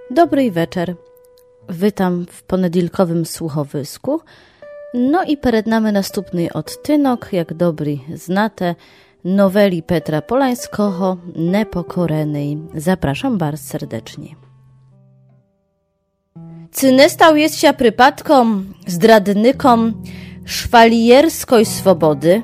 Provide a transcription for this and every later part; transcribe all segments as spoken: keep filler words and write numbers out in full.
Dobry wieczór. Witam w ponedilkowym słuchowisku. No i przed nami następny odtynok, jak dobry znate, noweli Petra Polańskiego Nepokorenej. Zapraszam bardzo serdecznie. Czy nie stał jest się przypadkom zdradnykom szwalierskiej swobody?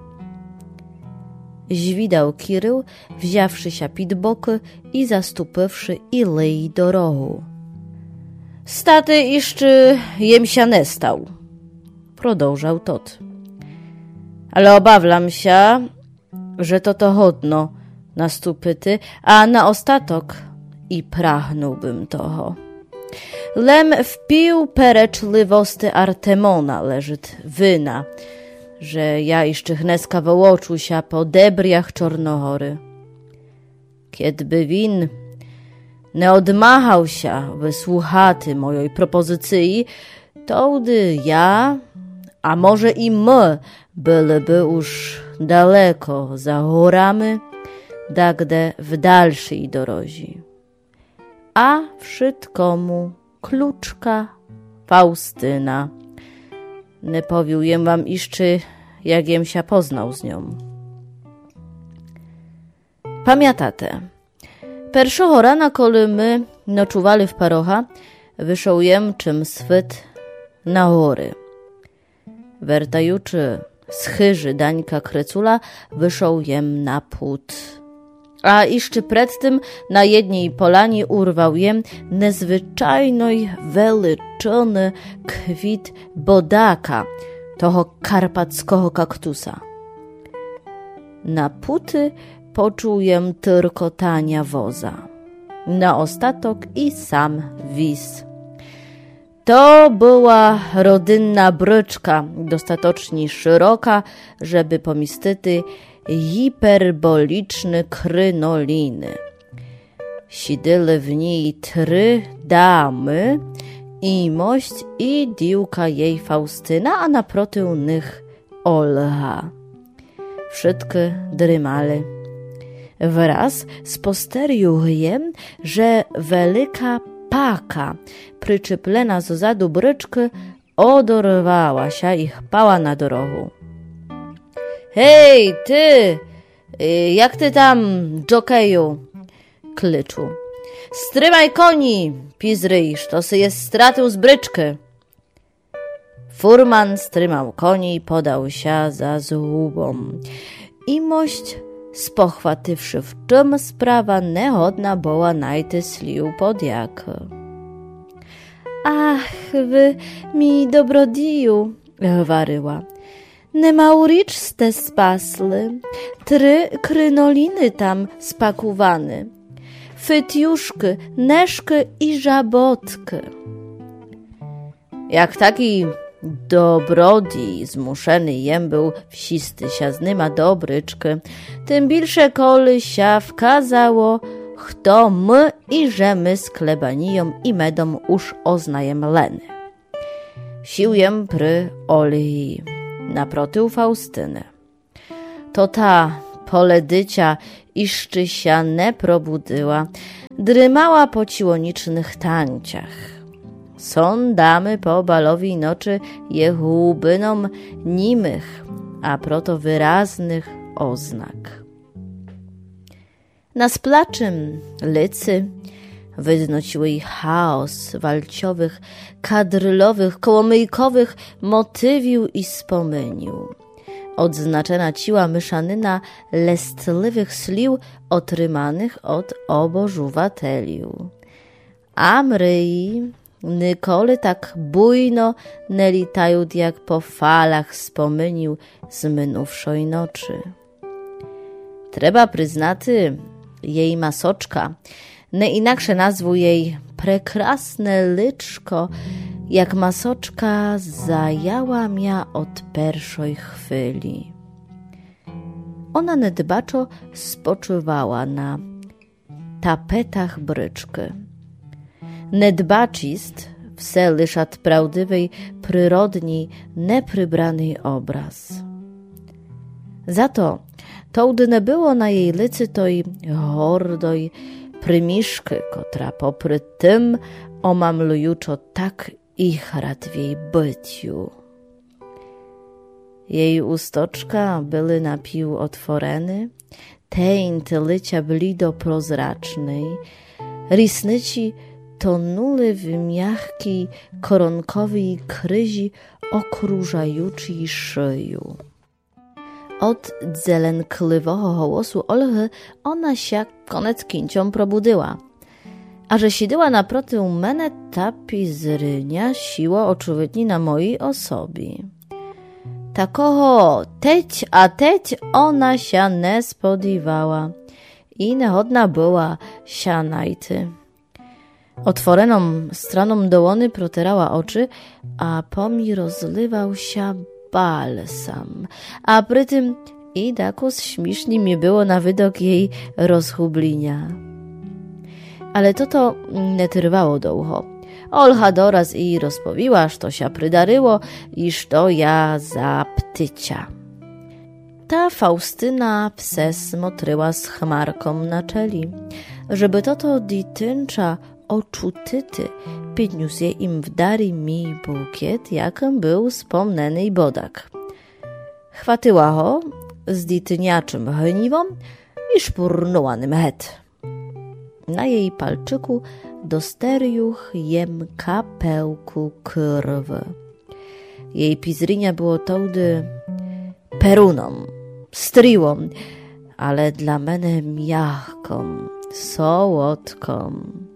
Zwidał Kirył, wziąwszy się pід boki i zastupywszy ilej dorogu. Staty jeszcze jem się nie stał, продовжał tot. Ale obawiam się, że to to hodno nastupity, a na ostatok i pragnąłbym toho. Lem wpił pereczliwosty Artemona leżyt wyna, że ja jeszcze chneska wołoczu się po debriach Czornohory. Kiedby win nie odmachał się wysłuchaty mojej propozycji, tołdy ja, a może i my, byliby już daleko za górami, dagde w dalszej dorozi. A wszystkomu kluczka Faustyna. Nie powiłem wam jeszcze, jak jem się poznał z nią. Pamiętate, pierwszego rana, kiedy my noczuwali w Parocha, wyszł jem czym swit na góry. Wertajuczy z chyży Dańka Krecula wyszł jem na płód. A jeszcze przed tym na jednej polanie urwał jem niezwyczajnej veliczony kwit bodaka, toho karpackiego kaktusa. Na puty poczuł jem tyrkotania woza. Na ostatok i sam wis. To była rodynna bryczka, dostatocznie szeroka, żeby pomistyty hiperboliczne krynoliny. Siedyle w niej trzy damy, i mość i diłka jej Faustyna, a naproti nich Olga. Wszystkie drymali. Wraz sposterjujem, że wielka paka, przyczeplena z zadu bryczki, odorwała się i chpała na drogę. Hej, ty! Jak ty tam, dżokeju? Klyczu. Strymaj koni, pizryjsz, to sy jest straty z bryczki. Furman strymał koni i podał się za złubą. I mość, spochwatywszy, w czym sprawa niehodna była najty slił podjak. Ach, wy mi dobrodiju, waryła. Nie mauryczste spasly, trzy krynoliny tam spakowane, fytiuszki, neszki i żabotki. Jak taki dobrodij zmuszony jem był wsisty się z nyma do bryczki, tym bilsze koli się wkazało, kto my i że my z klebaniją i medą już oznajem leny. Siłem pry Oli. Naprotył Faustyny. To ta poledycia iszczy się nie probudyła, drymała po ciłonicznych tańciach. Są damy po balowi nocy jehubynom nimych, a proto wyraznych oznak. Na splaczym lycy wyznosiły jej chaos walciowych, kadrylowych, kołomyjkowych motywił i spomynił. Odznaczona ciła myszanyna lestliwych slił otrymanych od obożuwateliu. A mryi nikoli tak bujno nie litają, jak po falach spomynił z minówszej nocy. Trzeba przyznaty, jej masoczka, nie inaksze nazwu jej prekrasne lyczko, jak masoczka zajęła mnie od pierwszej chwili. Ona nedbaczo spoczywała na tapetach bryczki. Nedbaczist wse lisz od prawdziwej, przyrodniej, nieprzybranej obraz. Za to, to gdy nie było na jej licy toj hordoj, prymiszky, kotra popry tym omamlujuczo tak ich rad w jej byciu. Jej ustoczka były napił otworeny, teń tylycia blido prozracznej, rysnyci tonuli w miachkiej koronkowej kryzi okrużajucej szyju. Od dzelenkliwego głosu Olchy ona się konec kincią probudyła. A że siedziała naproti u mnie, ta pizrynia siła oczyvidni na mojej osobie. Takoho teć a teć ona się nie spodziewała i niehodna była się najty. Otworeną stroną dołony protyrała oczy, a po mi rozlywał się balsam, a przy tym i dakus śmiesznie mi było na widok jej rozchublinia. Ale to to nie trwało długo. Olcha doraz i rozpowiła, że to się przydaryło, iż to ja za ptycia. Ta Faustyna pse smotryła z chmarką na czeli, żeby to to dityncza oczutyty podniósł je im w dary mi bukiet, jakim był wspomniany bodak. Chwatyła ho z dityniaczym hniwą i szpurnuła nim het. Na jej palczyku dosteriuch jem kapełku krwy. Jej pizrynia było tołdy peruną, stryłą, ale dla mnie miachką, sołodką.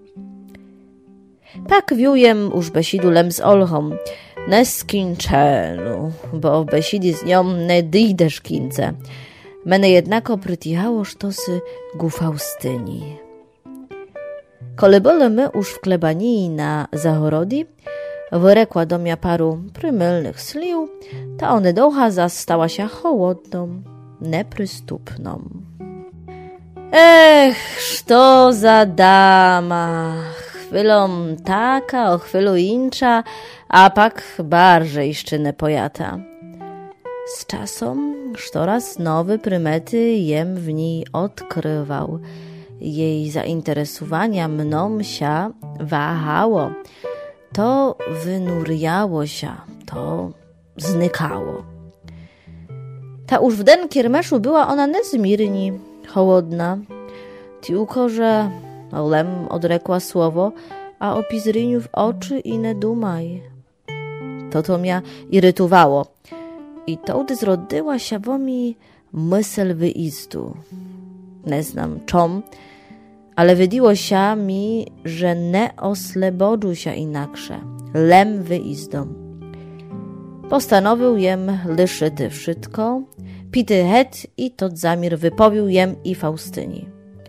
Tak wiujem już besidulem z Olchą, neskinczenu, bo w besidi z nią nie dyjdesz kince. Mene jednako przytichało sztosy ku Faustyni. Kole byli my już w klebanii na zachorodzi, wyrekła do mnie paru prymylnych slił, ta onedocha zastała się chłodną, neprzystupną. Ech, što za dama, chwilą taka, o chwilu incza, a pak bardziej szczynę pojata. Z czasem sztoraz nowe prymety jem w niej odkrywał. Jej zainteresowania mną się wahało. To wynuriało się, to znikało. Ta już w den kiermeszu była ona nezmirni, chłodna. Tylko, że lem odrekła słowo, a o pizryniu w oczy i nie dumaj. To to mnie irytowało. I tołdy zrodziła się wo mi myśl wyjazdu. Nie znam czom, ale wydiło się mi, że nie oslebodzu się inaksze, lem wyjazdą. Postanowił jem lyszyty wszystko, pity het i to zamir wypowił jem i Faustyni.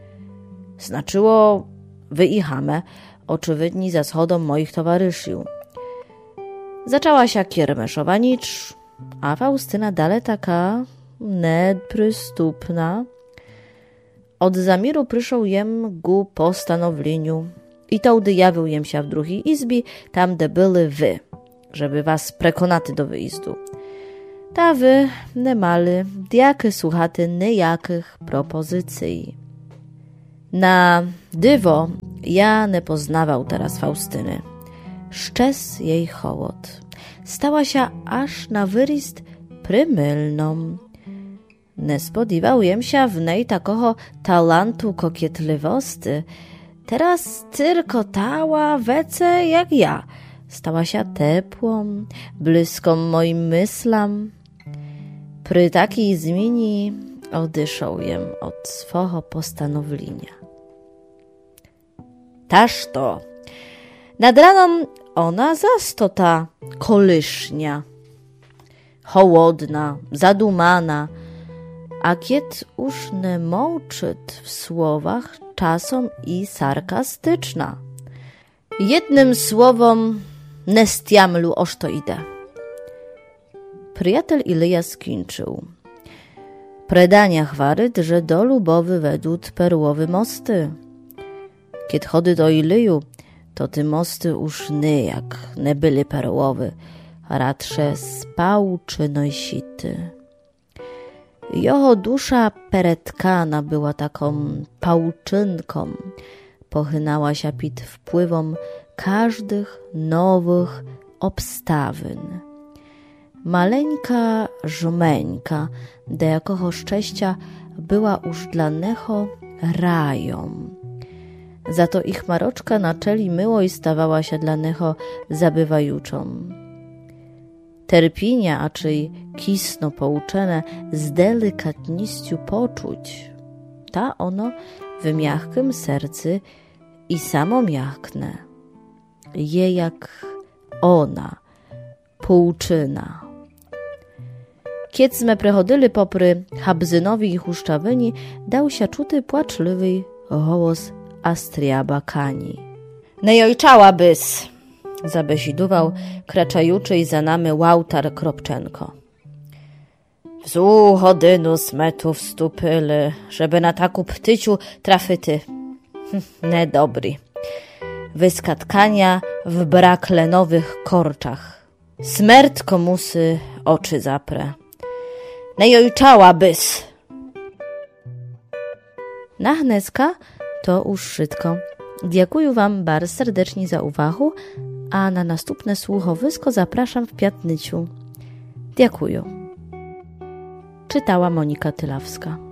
Znaczyło wyjechamy, oczywidni za schodą moich towarzyszy. Zaczęła się kiermeszowa nicz, a Faustyna dalej taka neprzystupna. Od zamiru przyszł jem ku postanowieniu i tołdy jawił jem się w drugiej izbie, tam gdzie byli wy, żeby was prekonaty do wyjazdu. Ta wy nie mali diaky słuchaty niejakich propozycji. Na dywo ja nie poznawał teraz Faustyny. Szczes jej hołod. Stała się aż na wyrist prymylną. Nie spodziewałem się w niej takoho talentu kokietliwości. Teraz tyrkotała wece jak ja. Stała się tepłą, bliską moim myślam. Przy takiej zmieni odeszłem od swego postanowienia. Taż to. Nad raną ona zastota kolysznia. Hołodna, zadumana, a kiet już nie mołczyt w słowach czasom i sarkastyczna. Jednym słowom nie stiamlu oż to idę. Przyjatel Ilyja skończył. Predania chwaryt, że do Lubowy według perłowy mosty. Kiedy chody do Ilyju, to te mosty już niejak nie byli perłowy, radsze spałczyno sity. Jeho dusza peretkana była taką pałczynką, pochynała się pід wpływom każdych nowych obstawin. Maleńka żmeńka, do jakoho szczęścia była już dla neho rają. Za to ich maroczka na czeli myło i stawała się dla neho zabywajuczą. Terpienia, a czyj kisno pouczene z delikatnością poczuć, ta ono w miachkim sercy i samo miachkne, je jak ona, pouczyna. Kiedy sme prechodyli popry Habzynowi i Huszczawyni, dał się czuty płaczliwy głos Astriaba Kani. Nejojczała bys, zabesidował kraczajuczy i za nami Łautar Kropczenko. Wzu hodynu smetów stupyly, żeby na taku ptyciu trafyty. Hm, nedobry. Wyskatkania w braklenowych korczach. Smert komusy oczy zapre. Nejojczała bys. Na hneska to już wszystko. Dziękuję wam bardzo serdecznie za uwagę, a na następne słuchowisko zapraszam w piatnyciu. Dziękuję. Czytała Monika Tylawska.